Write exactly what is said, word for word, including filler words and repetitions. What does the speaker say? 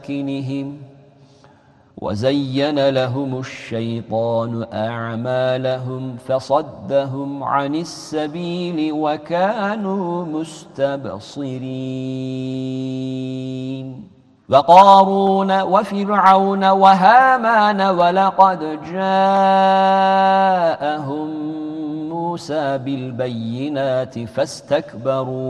مساكنهم وزين لهم الشيطان أعمالهم فصدهم عن السبيل وكانوا مستبصرين وقارون وفرعون وهامان ولقد جاءهم موسى بالبينات فاستكبروا